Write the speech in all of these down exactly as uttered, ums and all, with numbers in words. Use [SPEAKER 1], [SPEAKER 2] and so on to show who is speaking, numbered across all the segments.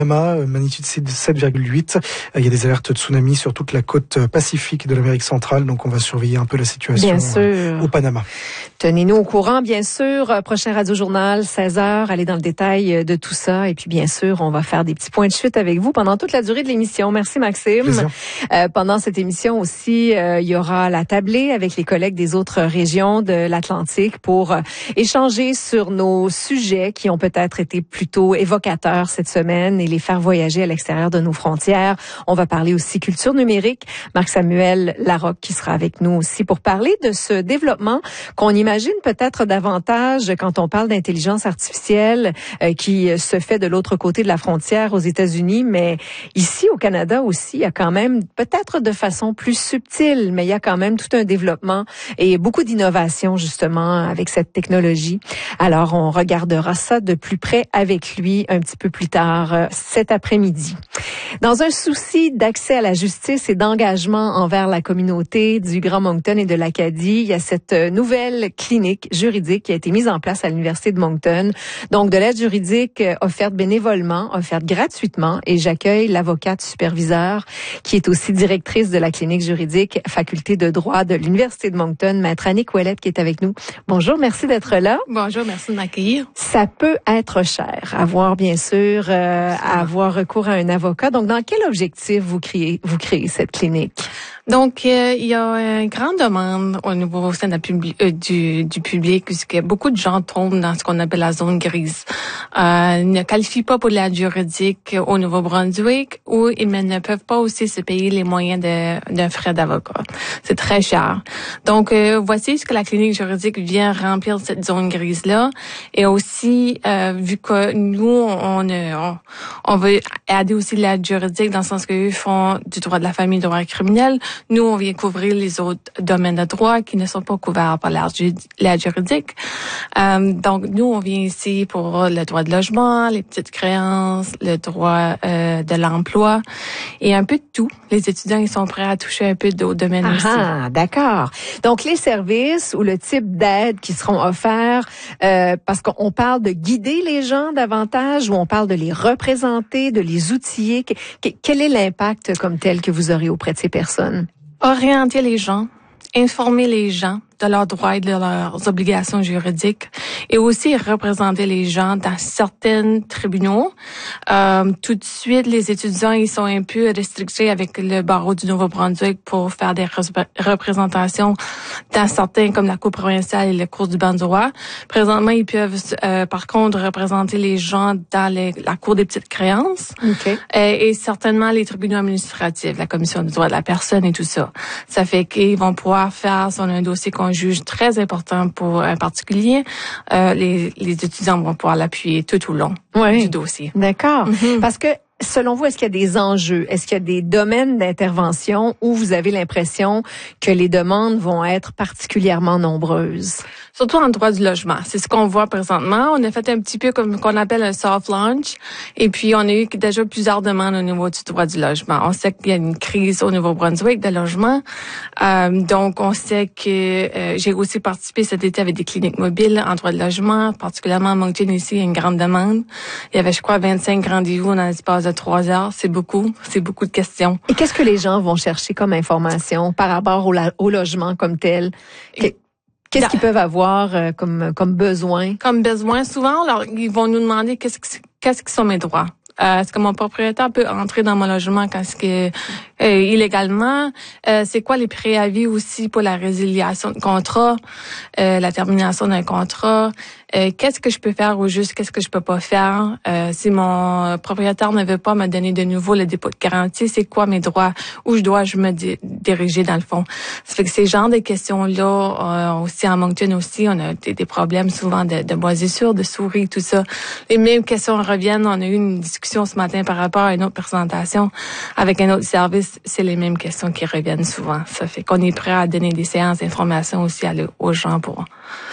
[SPEAKER 1] Magnitude sept virgule huit. Il y a des alertes de tsunami sur toute la côte pacifique de l'Amérique centrale, donc on va surveiller un peu la situation
[SPEAKER 2] bien sûr.
[SPEAKER 1] au Panama.
[SPEAKER 2] Tenez-nous au courant, bien sûr. Prochain Radio Journal, seize heures, allez dans le détail de tout ça. Et puis, bien sûr, on va faire des petits points de chute avec vous pendant toute la durée de l'émission. Merci, Maxime. Euh, pendant cette émission aussi, euh, il y aura la tablée avec les collègues des autres régions de l'Atlantique pour euh, échanger sur nos sujets qui ont peut-être été plutôt évocateurs cette semaine et les faire voyager à l'extérieur de nos frontières. On va parler aussi culture numérique. Marc-Samuel Larocque qui sera avec nous aussi pour parler de ce développement qu'on imagine peut-être davantage quand on parle d'intelligence artificielle euh, qui se fait de l'autre côté de la frontière aux États-Unis, mais ici au Canada aussi, il y a quand même peut-être de façon plus subtile, mais il y a quand même tout un développement et beaucoup d'innovation justement avec cette technologie. Alors on regardera ça de plus près avec lui un petit peu plus tard euh, cet après-midi. Dans un souci d'accès à la justice et d'engagement envers la communauté du Grand Moncton et de l'Acadie, il y a cette nouvelle clinique juridique qui a été mise en place à l'Université de Moncton. Donc, de l'aide juridique offerte bénévolement, offerte gratuitement, et j'accueille l'avocate superviseure qui est aussi directrice de la clinique juridique faculté de droit de l'Université de Moncton, maître Annick Ouellette qui est avec nous. Bonjour, merci d'être là.
[SPEAKER 3] Bonjour, merci de m'accueillir.
[SPEAKER 2] Ça peut être cher, avoir bien sûr, euh, à avoir recours à un avocat. Donc, dans quel objectif vous créez, vous créez cette clinique?
[SPEAKER 3] Donc, euh, il y a une grande demande au niveau au sein de la publi- euh, du, du public, puisque beaucoup de gens tombent dans ce qu'on appelle la zone grise. Euh, ne qualifient pas pour l'aide juridique au Nouveau-Brunswick ou ils ne peuvent pas aussi se payer les moyens de, d'un frais d'avocat. C'est très cher. Donc, euh, voici ce que la clinique juridique vient remplir cette zone grise-là. Et aussi, euh, vu que nous, on, on, on veut aider aussi l'aide juridique dans le sens qu'eux font du droit de la famille, du droit criminel. Nous, on vient couvrir les autres domaines de droit qui ne sont pas couverts par l'aide juridique. Euh, donc, nous, on vient ici pour le droit de logement, les petites créances, le droit euh, de l'emploi et un peu de tout. Les étudiants, ils sont prêts à toucher un peu d'autres domaines
[SPEAKER 2] ah,
[SPEAKER 3] aussi.
[SPEAKER 2] Ah, d'accord. Donc, les services ou le type d'aide qui seront offerts, euh, parce qu'on parle de guider les gens davantage ou on parle de les représenter, de les outiller. Quel est l'impact comme tel que vous aurez auprès de ces personnes?
[SPEAKER 3] Orienter les gens, informer les gens de leurs droits et de leurs obligations juridiques et aussi représenter les gens dans certains tribunaux. Euh, tout de suite, les étudiants, ils sont un peu restrictés avec le barreau du Nouveau-Brunswick pour faire des re- représentations dans certains, comme la Cour provinciale et la Cour du banc du roi. Présentement, ils peuvent, euh, par contre, représenter les gens dans les, la Cour des petites créances
[SPEAKER 2] okay.
[SPEAKER 3] euh, et certainement les tribunaux administratifs, la Commission du droit de la personne et tout ça. Ça fait qu'ils vont pouvoir faire, si on a un dossier qu'on juge très important pour un particulier, euh, les, les étudiants vont pouvoir l'appuyer tout au long
[SPEAKER 2] oui.
[SPEAKER 3] du dossier.
[SPEAKER 2] D'accord.
[SPEAKER 3] Mm-hmm.
[SPEAKER 2] Parce que, selon vous, est-ce qu'il y a des enjeux? Est-ce qu'il y a des domaines d'intervention où vous avez l'impression que les demandes vont être particulièrement nombreuses?
[SPEAKER 3] Surtout en droit du logement. C'est ce qu'on voit présentement. On a fait un petit peu comme qu'on appelle un soft launch. Et puis, on a eu déjà plusieurs demandes au niveau du droit du logement. On sait qu'il y a une crise au Nouveau-Brunswick de logement. Euh, donc, on sait que euh, j'ai aussi participé cet été avec des cliniques mobiles en droit de logement, particulièrement à Moncton ici, il y a une grande demande. Il y avait, je crois, vingt-cinq rendez-vous dans l'espace de trois heures. C'est beaucoup. C'est beaucoup de questions.
[SPEAKER 2] Et qu'est-ce que les gens vont chercher comme information par rapport au, la- au logement comme tel? Que- Qu'est-ce qu'ils peuvent avoir euh, comme comme besoin?
[SPEAKER 3] Comme besoin, souvent, alors, ils vont nous demander qu'est-ce que qu'est-ce qui sont mes droits. Euh, est-ce que mon propriétaire peut entrer dans mon logement quand ce que euh, illégalement? Euh, c'est quoi les préavis aussi pour la résiliation de contrat, euh, la termination d'un contrat? Euh, qu'est-ce que je peux faire au juste? Qu'est-ce que je peux pas faire? Euh, si mon propriétaire ne veut pas me donner de nouveau le dépôt de garantie, c'est quoi mes droits? Où je dois je me di- diriger dans le fond? Ça fait que ces genres de questions-là, euh, aussi en Moncton aussi, on a des, des problèmes souvent de, de moisissures, de souris, tout ça. Les mêmes questions reviennent. On a eu une discussion ce matin par rapport à une autre présentation avec un autre service. C'est les mêmes questions qui reviennent souvent. Ça fait qu'on est prêt à donner des séances d'information aussi à le, aux gens pour...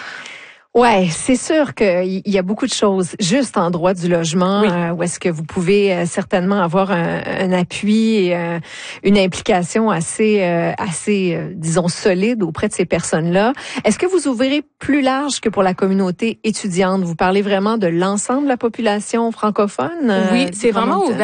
[SPEAKER 2] Ouais, c'est sûr qu'il y a beaucoup de choses juste en droit du logement,
[SPEAKER 3] oui.
[SPEAKER 2] euh, où est-ce que vous pouvez euh, certainement avoir un, un appui et euh, une implication assez, euh, assez, euh, disons, solide auprès de ces personnes-là. Est-ce que vous ouvrez plus large que pour la communauté étudiante? Vous parlez vraiment de l'ensemble de la population francophone?
[SPEAKER 3] Oui, c'est vraiment ouvert.